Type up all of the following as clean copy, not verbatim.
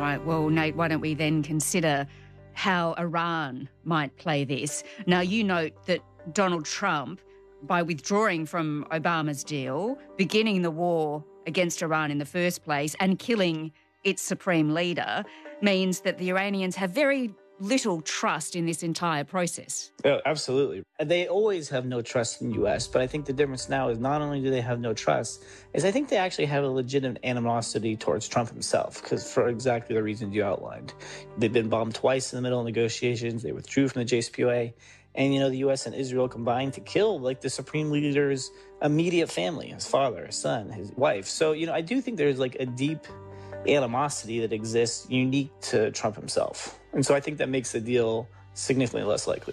Right. Well, Nate, why don't we then consider how Iran might play this? Now, you note that Donald Trump, by withdrawing from Obama's deal, beginning the war against Iran in the first place and killing its supreme leader, means that the Iranians have very little trust in this entire process. Oh, absolutely. They always have no trust in the U.S., but I think the difference now is not only do they have no trust, is I think they actually have a legitimate animosity towards Trump himself, because for exactly the reasons you outlined. They've been bombed twice in the middle of negotiations. They withdrew from the JCPOA. And, the U.S. and Israel combined to kill, the supreme leader's immediate family, his father, his son, his wife. So, I do think there's, a deep animosity that exists unique to Trump himself. And so I think that makes the deal significantly less likely.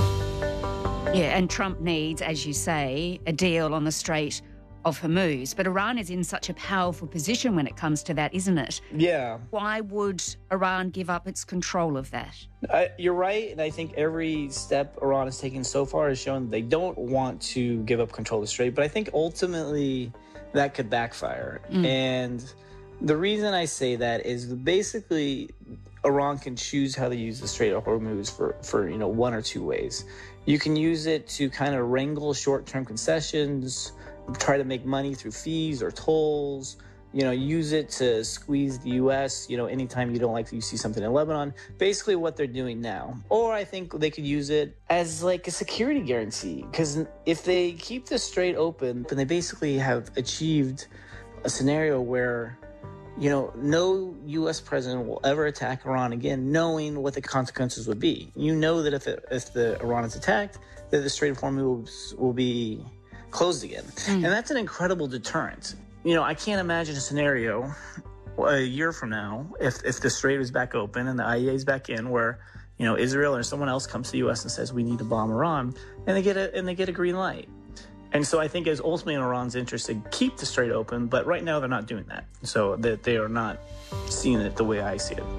Yeah, and Trump needs, as you say, a deal on the Strait of Hormuz. But Iran is in such a powerful position when it comes to that, isn't it? Yeah. Why would Iran give up its control of that? You're right, and I think every step Iran has taken so far has shown they don't want to give up control of the Strait, but I think ultimately that could backfire. And the reason I say that is basically Iran can choose how to use the Strait of Hormuz for one or two ways. You can use it to kind of wrangle short-term concessions, try to make money through fees or tolls, use it to squeeze the U.S., anytime you see something in Lebanon, basically what they're doing now. Or I think they could use it as a security guarantee, because if they keep the Strait open, then they basically have achieved a scenario where no U.S. president will ever attack Iran again, knowing what the consequences would be. That if the Iran is attacked, that the Strait of Hormuz will be closed again. And that's an incredible deterrent. I can't imagine a scenario a year from now, if the Strait is back open and the IEA is back in, where Israel or someone else comes to the U.S. and says we need to bomb Iran, and they get a green light. And so I think it's ultimately in Iran's interest to keep the Strait open, but right now they're not doing that. So that they are not seeing it the way I see it.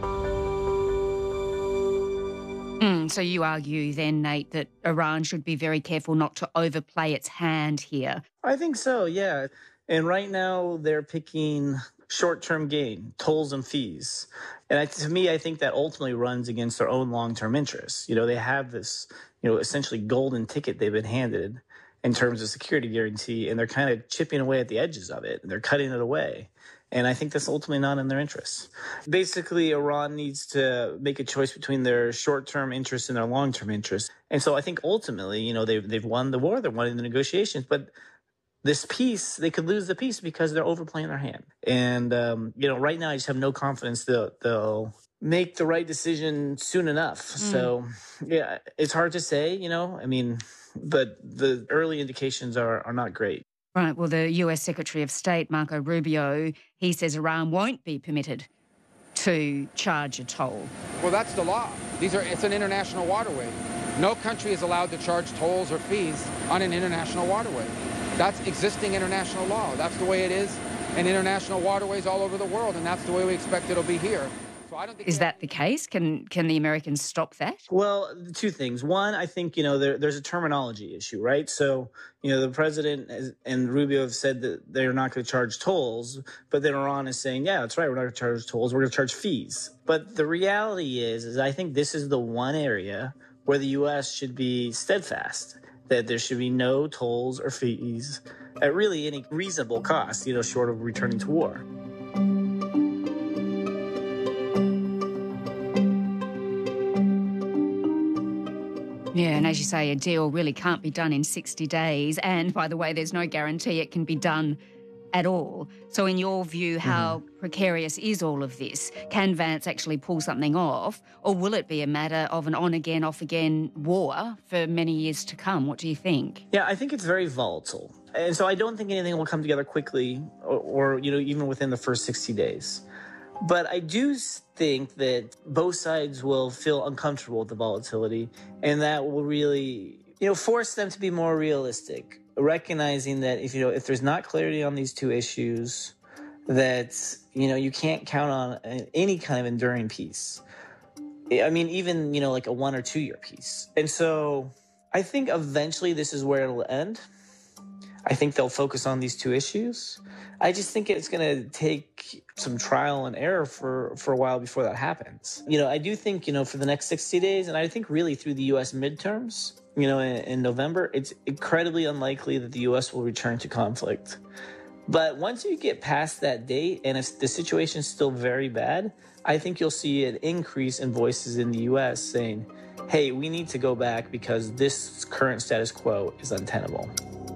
So you argue then, Nate, that Iran should be very careful not to overplay its hand here. I think so, yeah. And right now they're picking short-term gain, tolls and fees. And to me, I think that ultimately runs against their own long-term interests. They have this, essentially golden ticket they've been handed in terms of security guarantee, and they're kind of chipping away at the edges of it, and they're cutting it away. And I think that's ultimately not in their interests. Basically, Iran needs to make a choice between their short-term interests and their long-term interests. And so I think ultimately, they've won the war, they're winning the negotiations, but this peace, they could lose the peace because they're overplaying their hand. And, right now I just have no confidence they'll make the right decision soon enough. So, yeah, it's hard to say, but the early indications are not great. Right. Well, the US Secretary of State, Marco Rubio, he says Iran won't be permitted to charge a toll. Well, that's the law. It's an international waterway. No country is allowed to charge tolls or fees on an international waterway. That's existing international law. That's the way it is in international waterways all over the world, and that's the way we expect it'll be here. So I don't think. Is that the case? Can the Americans stop that? Well, two things. One, I think, there's a terminology issue, right? So, the president and Rubio have said that they're not going to charge tolls, but then Iran is saying, yeah, that's right, we're not going to charge tolls, we're going to charge fees. But the reality is I think this is the one area where the U.S. should be steadfast, that there should be no tolls or fees at really any reasonable cost, short of returning to war. Yeah, and as you say, a deal really can't be done in 60 days. And by the way, there's no guarantee it can be done at all. So in your view, how precarious is all of this? Can Vance actually pull something off? Or will it be a matter of an on-again, off-again war for many years to come? What do you think? Yeah, I think it's very volatile. And so I don't think anything will come together quickly or even within the first 60 days. But I do think that both sides will feel uncomfortable with the volatility, and that will really, force them to be more realistic, recognizing that if there's not clarity on these two issues, that, you can't count on any kind of enduring peace. I mean, even, like a 1 or 2 year peace. And so I think eventually this is where it'll end. I think they'll focus on these two issues. I just think it's going to take some trial and error for a while before that happens. I do think, for the next 60 days, and I think really through the U.S. midterms, in November, it's incredibly unlikely that the U.S. will return to conflict. But once you get past that date, and if the situation is still very bad, I think you'll see an increase in voices in the U.S. saying, hey, we need to go back because this current status quo is untenable.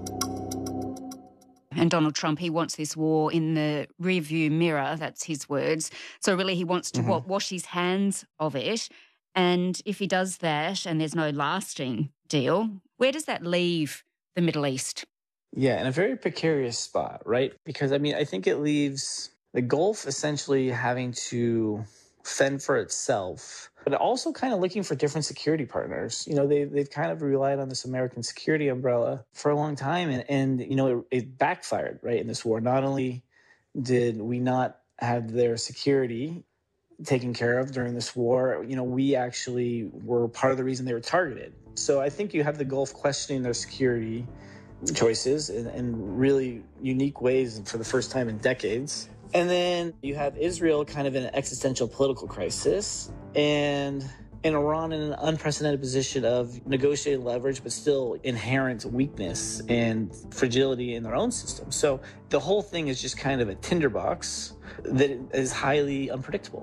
And Donald Trump, he wants this war in the rearview mirror. That's his words. So really he wants to wash his hands of it. And if he does that and there's no lasting deal, where does that leave the Middle East? Yeah, in a very precarious spot, right? Because, I think it leaves the Gulf essentially having to fend for itself, but also kind of looking for different security partners. They've kind of relied on this American security umbrella for a long time, and it backfired, right, in this war. Not only did we not have their security taken care of during this war, we actually were part of the reason they were targeted. So I think you have the Gulf questioning their security choices in really unique ways for the first time in decades. And then you have Israel kind of in an existential political crisis, and Iran in an unprecedented position of negotiated leverage, but still inherent weakness and fragility in their own system. So the whole thing is just kind of a tinderbox that is highly unpredictable.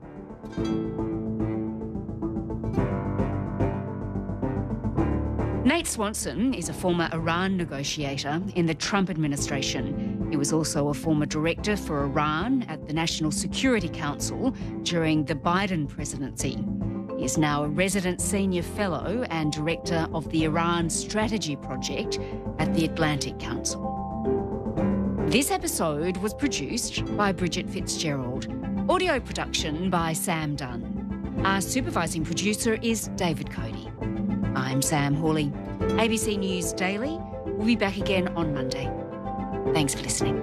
Nate Swanson is a former Iran negotiator in the Trump administration. He was also a former director for Iran at the National Security Council during the Biden presidency. He is now a resident senior fellow and director of the Iran Strategy Project at the Atlantic Council. This episode was produced by Bridget Fitzgerald. Audio production by Sam Dunn. Our supervising producer is David Cody. I'm Sam Hawley. ABC News Daily. We'll be back again on Monday. Thanks for listening.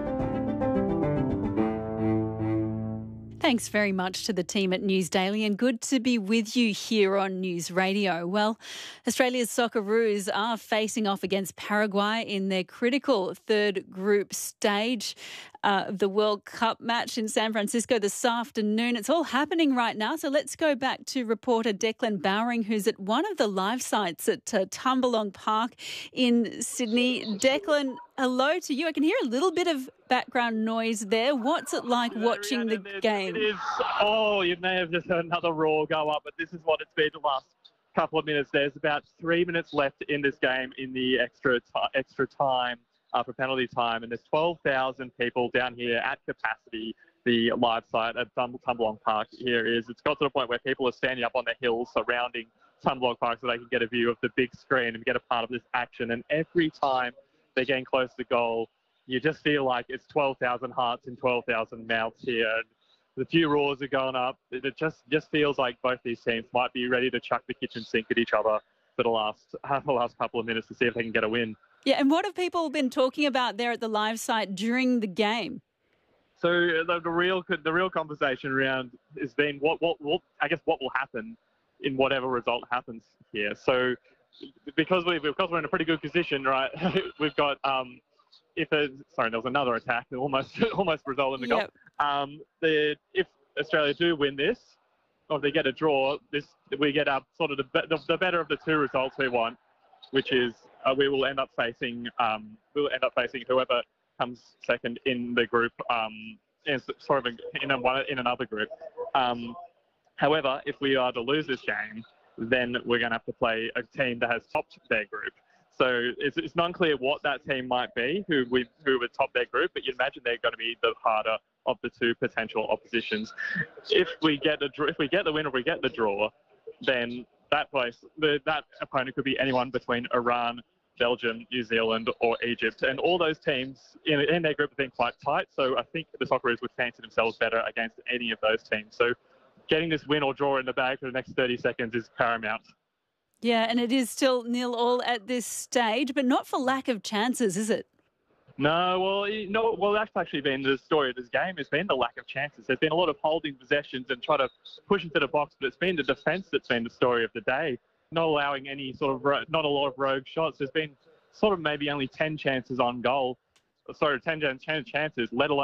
Thanks very much to the team at News Daily, and good to be with you here on News Radio. Well, Australia's Socceroos are facing off against Paraguay in their critical third group stage of the World Cup match in San Francisco this afternoon. It's all happening right now, so let's go back to reporter Declan Bowring, who's at one of the live sites at Tumbalong Park in Sydney. Declan, hello to you. I can hear a little bit of background noise there. What's it like watching the game? It is, you may have just heard another roar go up, but this is what it's been the last couple of minutes. There's about 3 minutes left in this game in the extra time for penalty time, and there's 12,000 people down here at capacity. The live site at Tumbalong Park here it's got to the point where people are standing up on the hills surrounding Tumbalong Park so they can get a view of the big screen and get a part of this action. And every time they're getting close to goal, you just feel like it's 12,000 hearts and 12,000 mouths here. And the few roars are going up. It just feels like both these teams might be ready to chuck the kitchen sink at each other for the last couple of minutes to see if they can get a win. Yeah, and what have people been talking about there at the live site during the game? So the real conversation around has been what will happen in whatever result happens here. So because we're in a pretty good position, right? We've got there was another attack that almost resulted in the goal. If Australia do win this, or if they get a draw, we get sort of the better of the two results we want, which is we will end up facing whoever comes second in the group, in another group. However, if we are to lose this game, then we're going to have to play a team that has topped their group. So it's not clear what that team might be who would top their group, but you'd imagine they're going to be the harder of the two potential oppositions. If we get the win or we get the draw, then that opponent could be anyone between Iran, Belgium, New Zealand, or Egypt. And all those teams in their group have been quite tight. So I think the Socceroos would fancy themselves better against any of those teams. So getting this win or draw in the bag for the next 30 seconds is paramount. Yeah, and it is still 0-0 at this stage, but not for lack of chances, is it? No, that's actually been the story of this game. It's been the lack of chances. There's been a lot of holding possessions and trying to push into the box, but it's been the defence that's been the story of the day. Not allowing not a lot of rogue shots. There's been sort of maybe only 10 chances on goal. Sorry, 10 chances, let alone